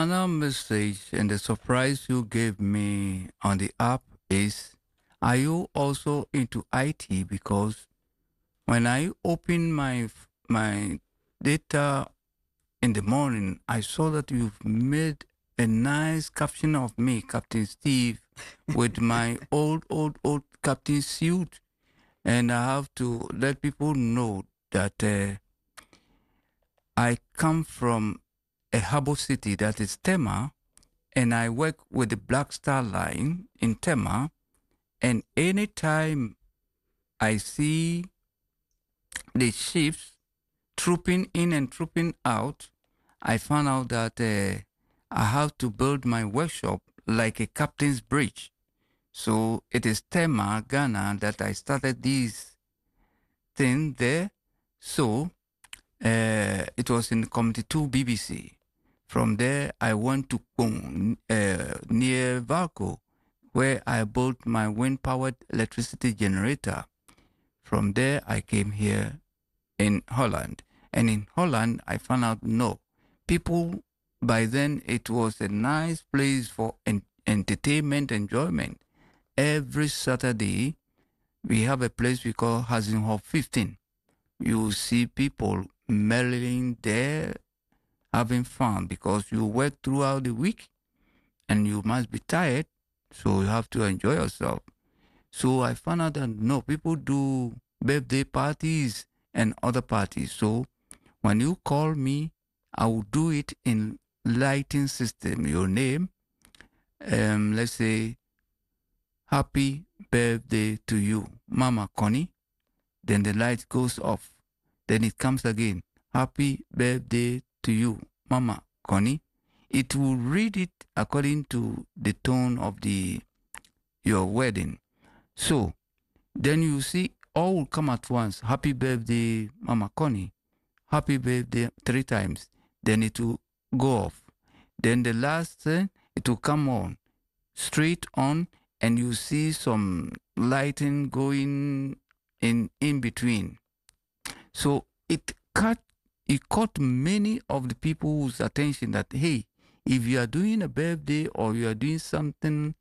Another message and the surprise you gave me on the app is, are you also into IT? Because when I open my data in the morning, I saw that you've made a nice caption of me, Captain Steve, with my old captain suit. And I have to let people know that I come from a harbor city that is Tema, and I work with the Black Star Line in Tema. And anytime I see the ships trooping in and trooping out, I found out that I have to build my workshop like a captain's bridge. So it is Tema, Ghana, that I started this thing there. So it was in Committee 2 BBC. From there, I went to Kong, near Valco, where I built my wind-powered electricity generator. From there, I came here in Holland. And in Holland, I found out, no, people, by then, it was a nice place for entertainment, enjoyment. Every Saturday, we have a place we call Hazenhof 15. You see people merrily there, having fun because you work throughout the week and you must be tired, so you have to enjoy yourself. So I found out that no, people do birthday parties and other parties. So when you call me, I will do it in lighting system. Your name, let's say, happy birthday to you, Mama Connie. Then the light goes off. Then it comes again. Happy birthday to you, Mama Connie. It will read it according to the tone of your wedding. So then you see all will come at once. Happy birthday, Mama Connie. Happy birthday 3 times. Then it will go off. Then the last thing, it will come on, straight on, and you see some lighting going in between. So it caught many of the people's attention that, hey, if you are doing a birthday or you are doing something